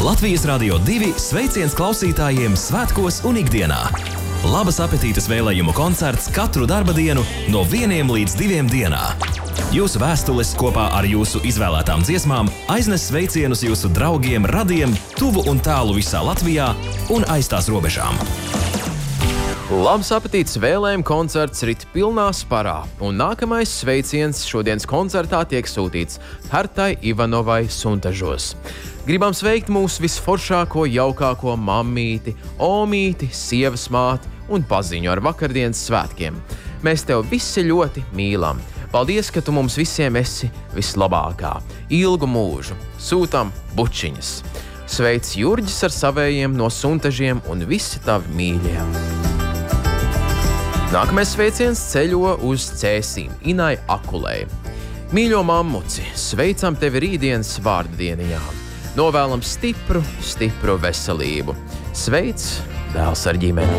Latvijas Radio 2 sveiciens klausītājiem svētkos un ikdienā. Labas apetītes vēlējumu koncerts katru darba dienu no 1 līdz 2 dienā. Jūsu vēstules kopā ar jūsu izvēlētām dziesmām aiznes sveicienus jūsu draugiem, radiem, tuvu un tālu visā Latvijā un aiz tās robežām. Labs apetītes vēlējumu koncerts rit pilnā sparā, un nākamais sveiciens šodienas koncertā tiek sūtīts Hartai Ivanovai Suntažos. Gribam sveikt mūsu visforšāko, jaukāko mammīti, omīti, sievas māti un paziņu ar vakardienas svētkiem. Mēs tev visi ļoti mīlam. Paldies, ka tu mums visiem esi vislabākā. Ilgu mūžu. Sūtam bučiņas. Sveic Jurģis ar savējiem no Suntažiem un visi tavi mīļie. Nākamais sveiciens ceļo uz Cēsīm, Inai Akulei. Mīļo mammuci, sveicam tevi rītdienas vārdienijā. Novēlam stipru veselību. Sveic, dēls ar ģimeni!